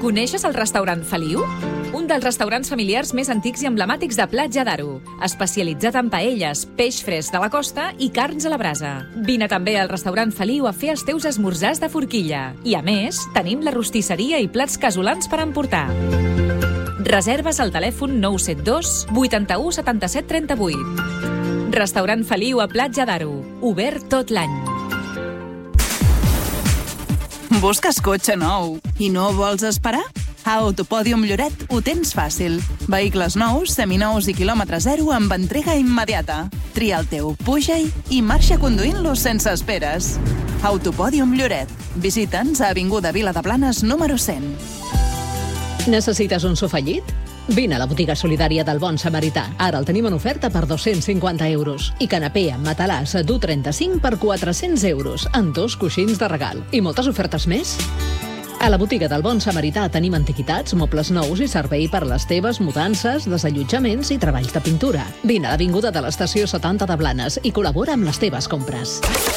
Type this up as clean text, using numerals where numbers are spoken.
Coneixes el restaurant Feliu? Un dels restaurants familiars més antics i emblemàtics de Platja d'Aro, especialitzat en paelles, peix fresc de la costa i carns a la brasa. Vine també al restaurant Feliu a fer els teus esmorzars de forquilla. I a més, tenim la rostisseria i plats casolans per emportar. Reserves al telèfon 972 81 77 38. Restaurant Feliu a Platja d'Aro, obert tot l'any. Busques cotxe nou i no vols esperar? A Autopòdium Lloret ho tens fàcil. Vehicles nous, seminous i quilòmetre zero amb entrega immediata. Tria el teu, puja-hi i marxa conduint-lo sense esperes. Autopòdium Lloret. Visita'ns a Avinguda Vila de Blanes número 100. Necessites un sofallit? Vine a la botiga solidària del Bon Samarità. Ara el tenim en oferta per 250 euros. I canapé amb matalàs d'U35 per 400 euros, amb 2 coixins de regal. I moltes ofertes més. A la botiga del Bon Samarità tenim antiguitats, mobles nous i servei per les teves mudances, desallotjaments i treballs de pintura. Vine a l'Avinguda de l'Estació 70 de Blanes i col·labora amb les teves compres.